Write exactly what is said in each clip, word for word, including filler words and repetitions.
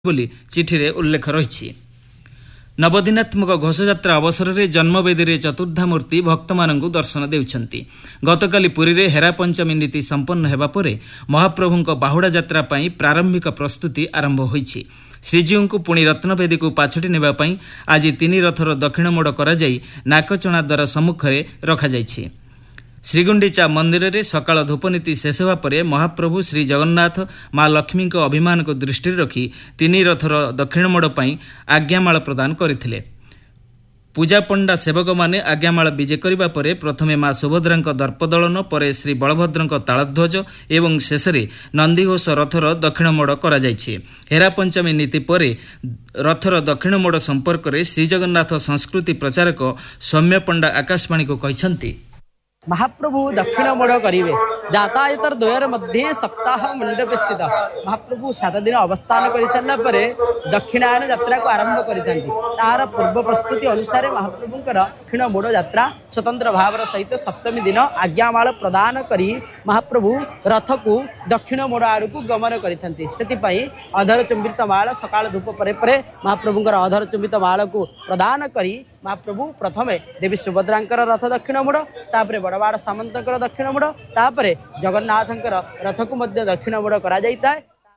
ବୋଲି ଚିଠିରେ ଉଲ୍ଲେଖ ରହିଛି। ନବଦିନାତ୍ମକ ଘୋଷଯାତ୍ରା ଅବସରରେ ଜନ୍ମବେଦୀରେ ଚତୁର୍ଦ୍ଧାମୂର୍ତ୍ତି ଭକ୍ତମାନଙ୍କୁ ଦର୍ଶନ ଦେଉଛନ୍ତି। ଗତକାଲି ପୁରୀରେ ହେରା ପଞ୍ଚମୀ ନୀତି ସମ୍ପନ୍ନ ହେବା ପରେ ମହାପ୍ରଭୁଙ୍କ ବାହୁଡ଼ା ଯାତ୍ରା ପାଇଁ ପ୍ରାରମ୍ଭିକ ପ୍ରସ୍ତୁତି ଆରମ୍ଭ ହୋଇଛି। ଶ୍ରୀଜୀଉଙ୍କୁ ପୁଣି ରତ୍ନବେଦୀକୁ ପାଛୋଟି ନେବା ପାଇଁ ଆଜି ତିନି ରଥର ଦକ୍ଷିଣ ମୋଡ଼ କରାଯାଇ ନାକଚଣା ଦ୍ୱାର ସମ୍ମୁଖରେ ରଖାଯାଇଛି। ଶ୍ରୀଗୁଣ୍ଡିଚା ମନ୍ଦିରରେ ସକାଳ ଧୂପନୀତି ଶେଷ ହେବା ପରେ ମହାପ୍ରଭୁ ଶ୍ରୀ ଜଗନ୍ନାଥ ମା ଲକ୍ଷ୍ମୀଙ୍କ ଅଭିମାନକୁ ଦୃଷ୍ଟିରେ ରଖି ତିନି ରଥର ଦକ୍ଷିଣ ମୋଡ଼ ପାଇଁ ଆଜ୍ଞାମାଳ ପ୍ରଦାନ କରିଥିଲେ। ପୂଜାପଣ୍ଡା ସେବକମାନେ ଆଜ୍ଞାମାଳ ବିଜେ କରିବା ପରେ ପ୍ରଥମେ ମା ସୁଭଦ୍ରାଙ୍କ ଦର୍ପଦଳନ, ପରେ ଶ୍ରୀ ବଳଭଦ୍ରଙ୍କ ତାଳଧ୍ୱଜ ଏବଂ ଶେଷରେ ନନ୍ଦିଘୋଷ ରଥର ଦକ୍ଷିଣ ମୋଡ଼ କରାଯାଇଛି। ହେରା ପଞ୍ଚମୀ ନୀତି ପରେ ରଥର ଦକ୍ଷିଣ ମୋଡ଼ ସମ୍ପର୍କରେ ଶ୍ରୀଜଗନ୍ନାଥ ସଂସ୍କୃତି ପ୍ରଚାରକ ସୌମ୍ୟ ପଣ୍ଡା ଆକାଶବାଣୀକୁ କହିଛନ୍ତି, महाप्रभु दक्षिण मोड़ करेंगे यातायातर द्वयर मध्य सप्ताह मंडप स्थित महाप्रभु सात दिन अवस्थान कर सारा पर दक्षिणायन यात्रा को आरंभ करें। तार पूर्व प्रस्तुति अनुसार महाप्रभुंकर दक्षिण मोड़ यात्रा स्वतंत्र भाव सहित सप्तमी दिन आज्ञामाल प्रदान कर महाप्रभु रथ को दक्षिण मोड़ आड़ को गमन करते। अधर चुंबित माल सकाल धूप पर महाप्रभुंकर अधर चुंबित माल को प्रदान करी महाप्रभु प्रथमे देवी सुभद्रांकर रथ दक्षिण मोड़, तापर बड़वाड़ सामंतर दक्षिण मोड़, तापर जगन्नाथंकर रथ को मध्य दक्षिण मोड़ करा जायता है।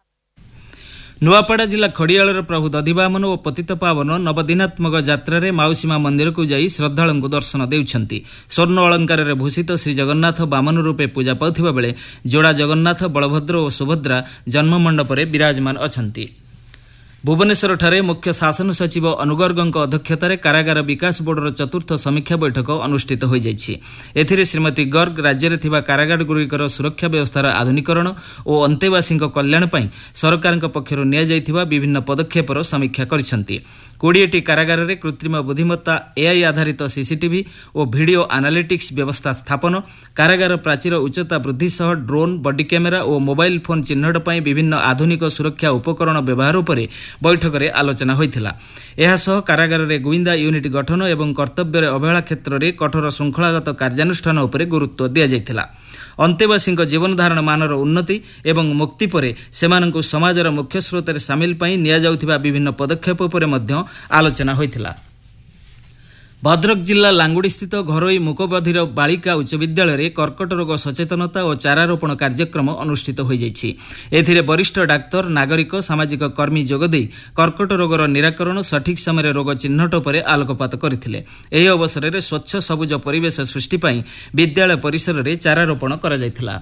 नुआपड़ा जिला खड़ियालर प्रभु दधिवामन और पतितपावन नवदिनात्मक यात्रा माउसीमा मंदिर को जाई श्रद्धालु को दर्शन देउछंती। स्वर्ण अलंकार भूषित श्री जगन्नाथ वामन रूपे पूजा पाउथिबा बेले जोड़ा जगन्नाथ, बलभद्र और सुभद्रा जन्म मंडपरे विराजमान अछंती। भुवनेश्वर ठारे मुख्य शासन सचिव अनुगर्गଙ୍କ अध्यक्षतार कारागार विकास बोर्डर चतुर्थ समीक्षा बैठक अनुष्ठित हो जाइछि। एथिरे श्रीमती गर्ग राज्य में थिबा कारागार गुरिकर सुरक्षा व्यवस्थार आधुनिकरण और अंतेवासी कल्याण पई सरकारଙ୍କ पक्षरु निया जाइथिबा विभिन्न पदक्षेपर समीक्षा करिसंती। कोड़ीएटी कारागार में कृत्रिम बुद्धिमत्ता एआई आधारित सीसीटीवी और वीडियो एनालिटिक्स व्यवस्था स्थापन, कारागार प्राचीर उच्चता वृद्धि सह ड्रोन, बॉडी कैमेरा और मोबाइल फोन चिन्हट पई विभिन्न आधुनिक सुरक्षा उपकरण व्यवहार उपरे बैठक में आलोचना होइथिला। एहा सह कारागार में गुइंदा यूनिट गठन और कर्तव्य अवहेला क्षेत्र में कठोर श्रृंखलागत कार्यानुष्ठान उपरे गुरुत्व दिया जाइथिला। अंतेवासी जीवन धारण मानर उन्नति एवं मुक्ति पर सेमानंकु समाजर मुख्य स्रोत सामिल पई निया जाउथिबा विभिन्न पदक्षेप पर मध्य आलोचना होइथिला। भद्रक जिला लांगुड़ी स्थित घरोई मुकबधिर बालिका उच्च विद्यालय में कर्कट रोग सचेतनता और चारारोपण कार्यक्रम अनुष्ठित हो जाइछि। एथिरे वरिष्ठ डाक्तर, नागरिक, सामाजिक कर्मी जोगदे कर्कट रोगर निराकरण, सठिक समय रोग चिन्हट पर आलोकपात करथिले। एही अवसर में स्वच्छ सबुज परिवेश सृष्टि पई विद्यालय परिसर में चारारोपण करा जायथिला।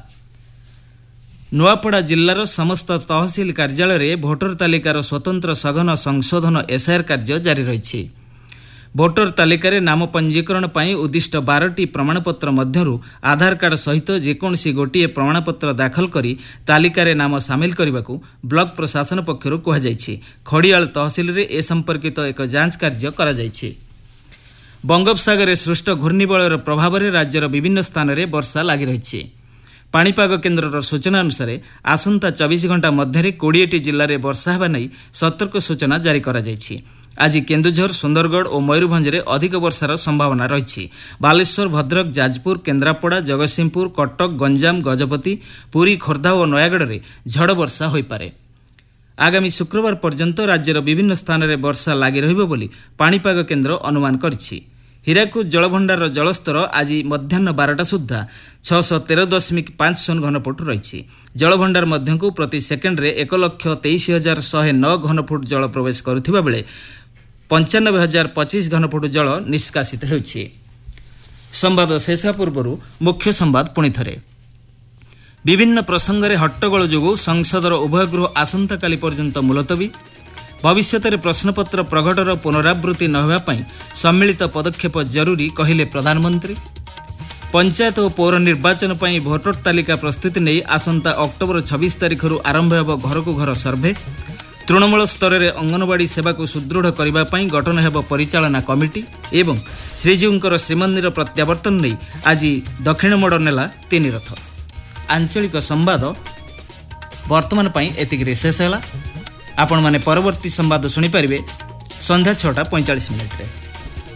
नुआपड़ा जिलार समस्त तहसिल कार्यालय में भोटर तालिकार स्वतंत्र सघन संशोधन एसआईआर कार्य जारी रही। भोटर तालिकार नाम पंजीकरण पर उद्दिष्ट बारटी प्रमाणपत्र मध्यरु आधार कार्ड सहित जेकोसी गोटे प्रमाणपत्र दाखल करी तालिकार नाम सामिल करने को ब्लॉक प्रशासन पक्षरु कहुଯାଇଛି। खड़ियाल तहसिल रे ए संपर्कित एक जांच कार्य करा जायछि। बंगोपसागर सृष्ट घूर्णिबलयर प्रभाव में राज्यर विभिन्न स्थान में वर्षा लगी रही। पाणीपाग केन्द्रर सूचना अनुसार आसंता चौबीस घंटा मध्य कोड़ीएटी जिले में वर्षा होगा नहीं सतर्क सूचना जारी करा जायछि। आज केन्दुझर, सुंदरगढ़ और मयूरभंज में अधिक वर्षार संभावना रही। बालेश्वर, भद्रक, जाजपुर, केन्द्रापड़ा, जगतसिंहपुर, कटक, गंजाम, गजपति, पुरी, खोर्धा और नयागढ़ में झड़ वर्षा हो पारे। आगामी शुक्रवार पर्यंत राज्यर विभिन्न स्थान में वर्षा लगी रहिबो बोली पाणीपाग केन्द्र अनुमान करिछि। हीराकुद जलभंडार जलस्तर आज मध्याह्न बारटा सुधा छःश तेरह दशमिक पांच शून्य घनफुट रही। जलभंडार मध्य को प्रति सेकेंड्रे एक लक्ष तेईस हजार शहे नौ घनफुट जल प्रवेश करुथिबा बेले पंचानबे हजार पचीस घनफुट जल निष्कासित होछि। संवाद शेष पूर्व मुख्य संवाद पुणी थरे। विभिन्न प्रसंग में हट्टगोल जोगु संसदर उभय गृह आसंता काली पर्यंत मुलतवी। भविष्य में प्रश्नपत्र प्रघटर पुनरावृत्ति न होगा पाई सम्मिलित पदक्षेप जरूरी कहले प्रधानमंत्री। पंचायत और पौर निर्वाचन पर भोटर तालिका प्रस्तुति नहीं आसंता अक्टोबर छब्बीस तारिख आरंभ हो घर को घर सर्भे। तृणमूल स्तर में अंगनवाड़ी सेवा को सुदृढ़ करने गठन हो परिचालना कमिटी एवं श्रीजीउंकर श्रीमंदिर प्रत्यावर्तन नहीं आज दक्षिण मोड़ नेला तीन रथ। आंचलिक संवाद वर्तमान पर एतिकी शेष है। आपण माने परवर्ती संवाद सुनी पारिबे संध्या छटा पैंतालीस मिनिट रे।